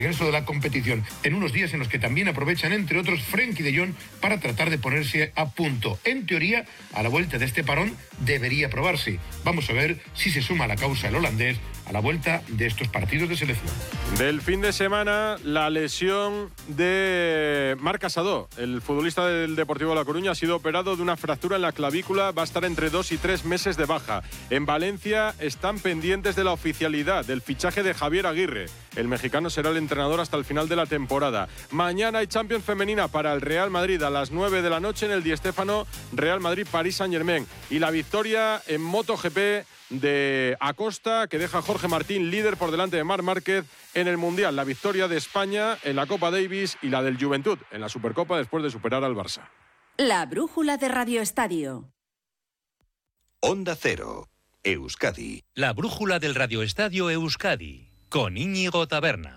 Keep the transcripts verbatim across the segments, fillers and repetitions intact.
regreso de la competición, en unos días en los que también aprovechan, entre otros, Frenkie de Jong para tratar de ponerse a punto. En teoría, a la vuelta de este parón debería probarse. Vamos a ver si se suma a la causa el holandés a la vuelta de estos partidos de selección. Del fin de semana, la lesión de Marc Casadó, el futbolista del Deportivo La Coruña, ha sido operado de una fractura en la clavícula, va a estar entre dos y tres meses de baja. En Valencia están pendientes de la oficialidad del fichaje de Javier Aguirre. El mexicano será el entrenador hasta el final de la temporada. Mañana hay Champions femenina para el Real Madrid a las nueve de la noche en el Di Stéfano, Real Madrid-París Saint-Germain. Y la victoria en MotoGP de Acosta, que deja a Jorge Martín líder por delante de Marc Márquez en el Mundial. La victoria de España en la Copa Davis y la del Juventud en la Supercopa después de superar al Barça. La brújula de Radio Estadio. Onda Cero, Euskadi. La brújula del Radio Estadio Euskadi, con Íñigo Taberna.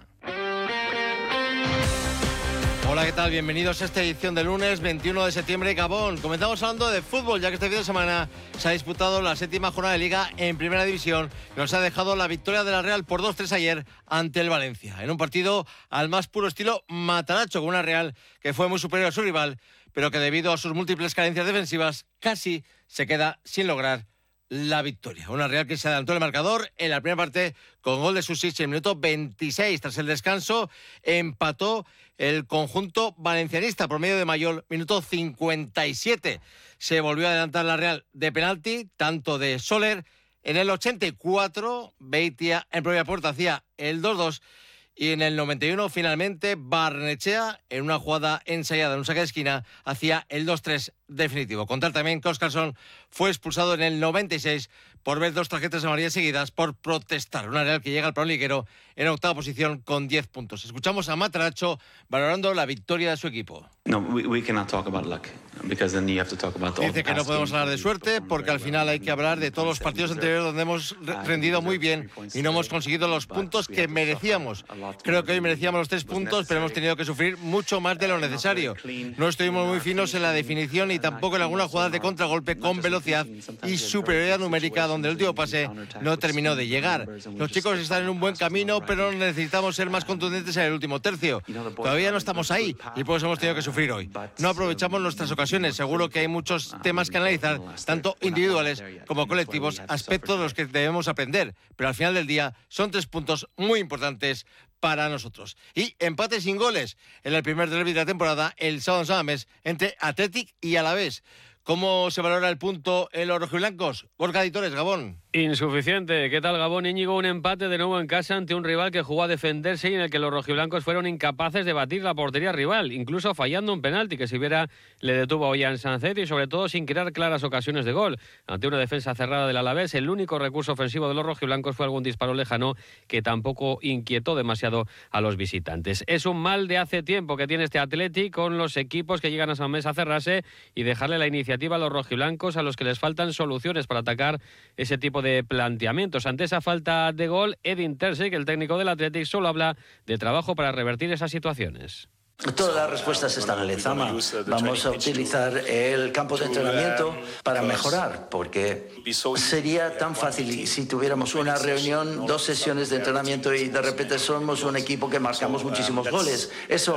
Hola, ¿qué tal? Bienvenidos a esta edición del lunes veintiuno de septiembre, Gabón. Comenzamos hablando de fútbol, ya que este fin de semana se ha disputado la séptima jornada de Liga en Primera División. Nos ha dejado la victoria de la Real por dos tres ayer ante el Valencia, en un partido al más puro estilo mataracho, con una Real que fue muy superior a su rival, pero que debido a sus múltiples carencias defensivas casi se queda sin lograr la victoria. Una Real que se adelantó el marcador en la primera parte con gol de Susic en el minuto veintiséis. Tras el descanso empató el conjunto valencianista por medio de Mayol, minuto cincuenta y siete. Se volvió a adelantar la Real de penalti, tanto de Soler. En el ochenta y cuatro, Beitia en propia puerta hacía el dos dos. Y en el noventa y uno, finalmente, Barnechea, en una jugada ensayada en un saque de esquina, hacía el dos tres definitivo. Contar también que Óscarson fue expulsado en el noventa y seis por ver dos tarjetas amarillas seguidas por protestar. Una Real que llega al plano liguero en octava posición con diez puntos. Escuchamos a Mataracho valorando la victoria de su equipo. No, we, we cannot talk about luck, because then you have to talk about all Dice que no podemos hablar de suerte porque al final hay que hablar de todos los partidos anteriores donde hemos rendido muy bien y no hemos conseguido los puntos que merecíamos. Creo que hoy merecíamos los tres puntos, pero hemos tenido que sufrir mucho más de lo necesario. No estuvimos muy finos en la definición y tampoco en algunas jugadas de contragolpe con velocidad y superioridad numérica, donde el último pase no terminó de llegar. Los chicos están en un buen camino, pero necesitamos ser más contundentes en el último tercio. Todavía no estamos ahí y por eso hemos tenido que sufrir hoy. No aprovechamos nuestras ocasiones. Seguro que hay muchos temas que analizar, tanto individuales como colectivos, aspectos de los que debemos aprender, pero al final del día son tres puntos muy importantes para nosotros. Y empate sin goles en el primer derbi de la temporada el sábado en San Mamés entre Athletic y Alavés. ¿Cómo se valora el punto en los rojiblancos? Gorka Editores, Gabón. Insuficiente. ¿Qué tal, Gabón? Íñigo, un empate de nuevo en casa ante un rival que jugó a defenderse y en el que los rojiblancos fueron incapaces de batir la portería rival, incluso fallando un penalti que si hubiera le detuvo a Ollán Sancet y sobre todo sin crear claras ocasiones de gol. Ante una defensa cerrada del Alavés, el único recurso ofensivo de los rojiblancos fue algún disparo lejano que tampoco inquietó demasiado a los visitantes. Es un mal de hace tiempo que tiene este Athletic con los equipos que llegan a San Mamés a cerrarse y dejarle la iniciativa a los rojiblancos, a los que les faltan soluciones para atacar ese tipo de planteamientos. Ante esa falta de gol, Edin Terzic, el técnico del Athletic, solo habla de trabajo para revertir esas situaciones. Todas las respuestas están en Lezama. Vamos a utilizar el campo de entrenamiento para mejorar, porque sería tan fácil si tuviéramos una reunión, dos sesiones de entrenamiento y de repente somos un equipo que marcamos muchísimos goles. Eso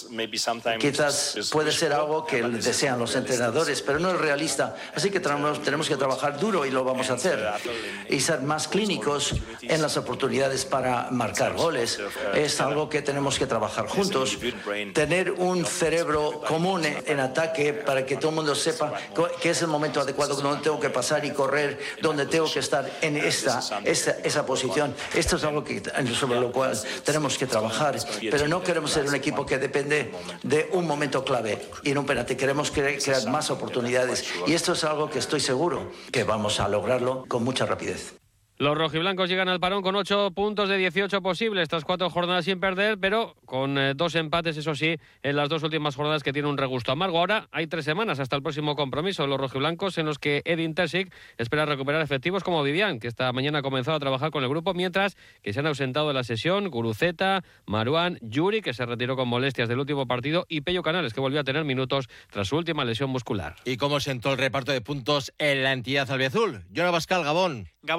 quizás puede ser algo que desean los entrenadores, pero no es realista. Así que tenemos, tenemos que trabajar duro y lo vamos a hacer. Y ser más clínicos en las oportunidades para marcar goles. Es algo que tenemos que trabajar juntos. Tener un cerebro común en ataque para que todo el mundo sepa que es el momento adecuado, donde tengo que pasar y correr, donde tengo que estar en esta, esta esa posición. Esto es algo que, sobre lo cual tenemos que trabajar, pero no queremos ser un equipo que depende de un momento clave y en un penalti. Queremos crear, crear más oportunidades y esto es algo que estoy seguro que vamos a lograrlo con mucha rapidez. Los rojiblancos llegan al parón con ocho puntos de dieciocho posibles, tras cuatro jornadas sin perder, pero con eh, dos empates, eso sí, en las dos últimas jornadas que tiene un regusto amargo. Ahora hay tres semanas hasta el próximo compromiso de los rojiblancos, en los que Edin Terzic espera recuperar efectivos como Vivian, que esta mañana ha comenzado a trabajar con el grupo, mientras que se han ausentado de la sesión Guruceta, Marouane, Yuri, que se retiró con molestias del último partido, y Pello Canales, que volvió a tener minutos tras su última lesión muscular. ¿Y cómo sentó el reparto de puntos en la entidad albiazul? Jonah Bascal, Gabón. Gabón, Íñigo,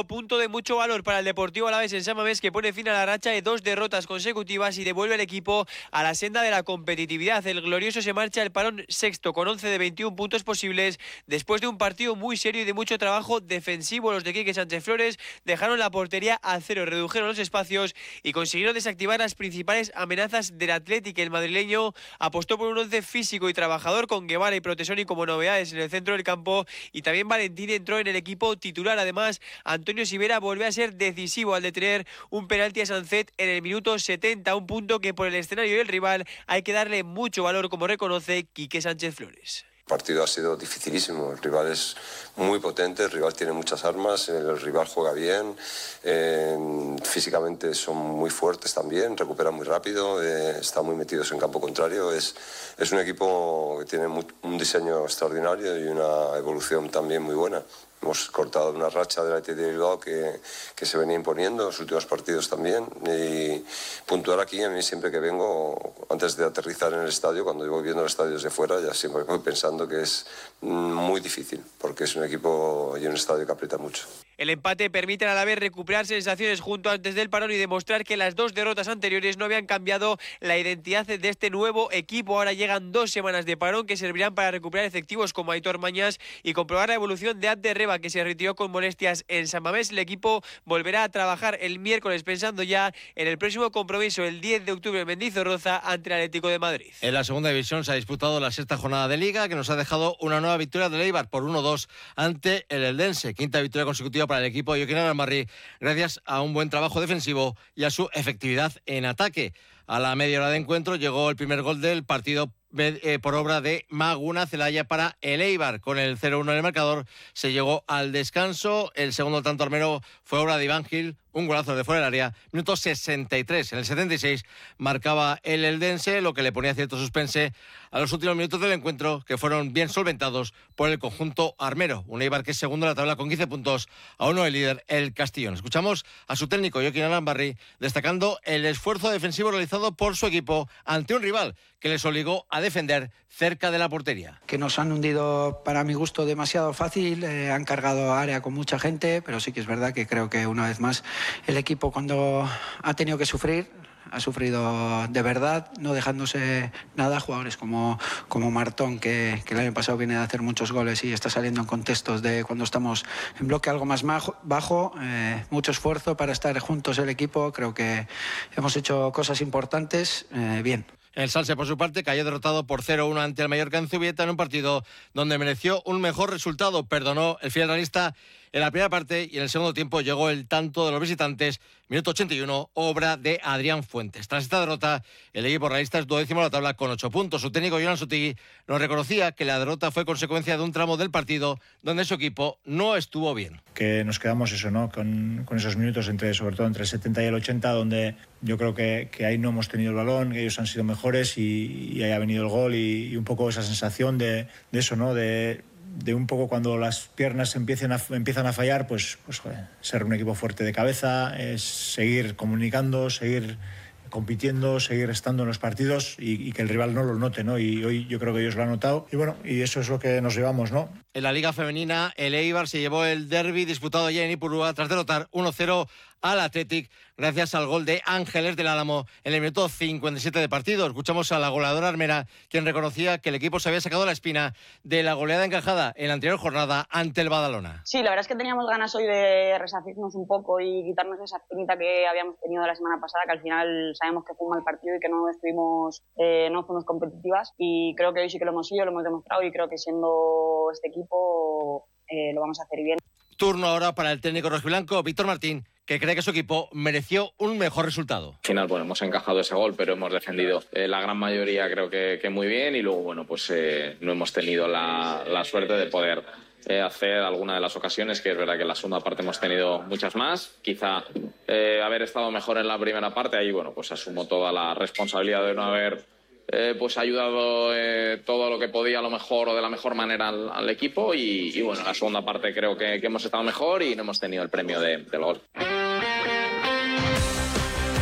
Otro punto de mucho valor para el Deportivo Alavés en San Mamés, que pone fin a la racha de dos derrotas consecutivas y devuelve al equipo a la senda de la competitividad. El glorioso se marcha al parón sexto con once de veintiún puntos posibles después de un partido muy serio y de mucho trabajo defensivo. Los de Quique Sánchez Flores dejaron la portería a cero, redujeron los espacios y consiguieron desactivar las principales amenazas del Athletic. El madrileño apostó por un once físico y trabajador con Guevara y Protesoni como novedades en el centro del campo, y también Valentín entró en el equipo titular. Además, Antonio Sivera volvió a ser decisivo al detener un penalti a Sancet en el minuto setenta, un punto que por el escenario del rival hay que darle mucho valor, como reconoce Quique Sánchez Flores. El partido ha sido dificilísimo, el rival es muy potente, el rival tiene muchas armas, el rival juega bien, eh, físicamente son muy fuertes también, recuperan muy rápido, eh, están muy metidos en campo contrario. Es, es un equipo que tiene muy, un diseño extraordinario y una evolución también muy buena. Hemos cortado una racha del Athletic de Bilbao que, que se venía imponiendo en los últimos partidos también, y puntuar aquí, a mí siempre que vengo, antes de aterrizar en el estadio, cuando voy viendo el estadio desde fuera, ya siempre voy pensando que es muy difícil, porque es un equipo y un estadio que aprieta mucho. El empate permite a la vez recuperar sensaciones junto antes del parón y demostrar que las dos derrotas anteriores no habían cambiado la identidad de este nuevo equipo. Ahora llegan dos semanas de parón que servirán para recuperar efectivos como Aitor Mañas y comprobar la evolución de Abde Reba, que se retiró con molestias en San Mamés. El equipo volverá a trabajar el miércoles pensando ya en el próximo compromiso el diez de octubre en Mendizorroza ante el Atlético de Madrid. En la segunda división se ha disputado la sexta jornada de Liga, que nos ha dejado una nueva victoria del Eibar por uno dos ante el Eldense. Quinta victoria consecutiva para el equipo de Joaquín Aranbarri, gracias a un buen trabajo defensivo y a su efectividad en ataque. A la media hora de encuentro llegó el primer gol del partido eh, por obra de Maguna Celaya para el Eibar. Con el cero uno en el marcador se llegó al descanso. El segundo tanto armero fue obra de Iván Gil, un golazo de fuera del área, minuto sesenta y tres. En el setenta y seis marcaba el Eldense, lo que le ponía cierto suspense a los últimos minutos del encuentro, que fueron bien solventados por el conjunto armero. Un Eibar que es segundo en la tabla con quince puntos, a uno del líder, el Castellón. Escuchamos a su técnico, Joaquín Aranbarri, destacando el esfuerzo defensivo realizado por su equipo ante un rival que les obligó a defender cerca de la portería. Que nos han hundido, para mi gusto, demasiado fácil, eh, han cargado área con mucha gente, pero sí que es verdad que creo que una vez más el equipo, cuando ha tenido que sufrir, ha sufrido de verdad, no dejándose nada. Jugadores como, como Martón, que, que el año pasado viene de hacer muchos goles y está saliendo en contextos de cuando estamos en bloque algo más majo, bajo, eh, mucho esfuerzo para estar juntos el equipo. Creo que hemos hecho cosas importantes, eh, bien. El Salse, por su parte, cayó derrotado por cero uno ante el Mallorca en Zubieta en un partido donde mereció un mejor resultado. Perdonó el fiel realista en la primera parte y en el segundo tiempo llegó el tanto de los visitantes, minuto ochenta y uno, obra de Adrián Fuentes. Tras esta derrota, el equipo realista es duodécimo en la tabla con ocho puntos. Su técnico, Jonan Sotigui, nos reconocía que la derrota fue consecuencia de un tramo del partido donde su equipo no estuvo bien. Que nos quedamos eso, ¿no? Con, con esos minutos, entre, sobre todo entre el setenta y el ochenta, donde yo creo que, que ahí no hemos tenido el balón, que ellos han sido mejores y, y ahí ha venido el gol y, y un poco esa sensación de, de eso, ¿no? De, de un poco cuando las piernas empiezan a, empiezan a fallar, pues, pues joder, ser un equipo fuerte de cabeza, es seguir comunicando, seguir compitiendo, seguir estando en los partidos y, y que el rival no lo note, ¿no? Y hoy yo creo que ellos lo han notado y bueno, y eso es lo que nos llevamos, ¿no? En la Liga Femenina, el Eibar se llevó el derbi disputado ya en Ipurúa tras derrotar uno cero al Athletic gracias al gol de Ángeles del Álamo en el minuto cincuenta y siete de partido. Escuchamos a la goleadora armera, quien reconocía que el equipo se había sacado la espina de la goleada encajada en la anterior jornada ante el Badalona. Sí, la verdad es que teníamos ganas hoy de resarcirnos un poco y quitarnos esa espinita que habíamos tenido la semana pasada, que al final sabemos que fue un mal partido y que no estuvimos, eh, no fuimos competitivas, y creo que hoy sí que lo hemos sido, lo hemos demostrado y creo que siendo este equipo eh, lo vamos a hacer bien. Turno ahora para el técnico rojiblanco, Víctor Martín, que cree que su equipo mereció un mejor resultado. Al final, bueno, hemos encajado ese gol, pero hemos defendido eh, la gran mayoría, creo que, que muy bien, y luego, bueno, pues eh, no hemos tenido la, la suerte de poder eh, hacer alguna de las ocasiones, que es verdad que en la segunda parte hemos tenido muchas más. Quizá eh, haber estado mejor en la primera parte, ahí, bueno, pues asumo toda la responsabilidad de no haber Eh, pues ha ayudado eh, todo lo que podía a lo mejor o de la mejor manera al, al equipo y, y bueno, en la segunda parte creo que, que hemos estado mejor y no hemos tenido el premio de, del gol. La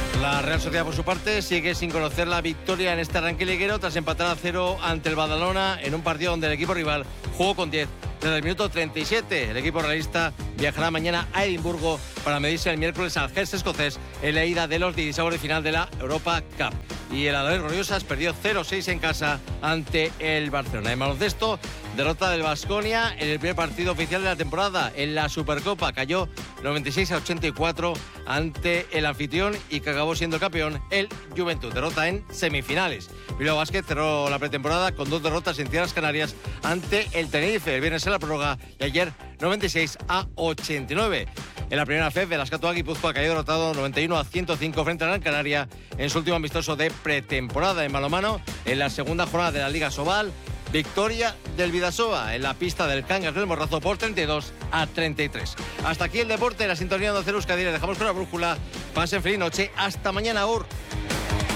La Real Sociedad, por su parte, sigue sin conocer la victoria en este arranque liguero tras empatar a cero ante el Badalona en un partido donde el equipo rival jugó con diez. Desde el minuto treinta y siete, el equipo realista viajará mañana a Edimburgo para medirse el miércoles al Gers escocés en la ida de los dieciseis de final de la Europa Cup. Y el Alavés Gloriosas perdió cero seis en casa ante el Barcelona. En baloncesto, derrota del Baskonia en el primer partido oficial de la temporada. En la Supercopa cayó noventa y seis a ochenta y cuatro ante el anfitrión y que acabó siendo campeón, el Juventud. Derrota en semifinales. Bilbao Basket cerró la pretemporada con dos derrotas en tierras canarias ante el Tenerife. El viernes en la prórroga y ayer noventa y seis a ochenta y nueve. En la primera F E F, el Azcatoa Guipúzcoa cayó derrotado noventa y uno a ciento cinco frente a Gran Canaria en su último amistoso de pretemporada. En balonmano, en la segunda jornada de la Liga Sobal, victoria del Bidasoa en la pista del Cangas del Morrazo por treinta y dos a treinta y tres. Hasta aquí el deporte, la sintonía de Onda Cero Euskadi. Le dejamos con la brújula. Pasen feliz noche. Hasta mañana, Ur.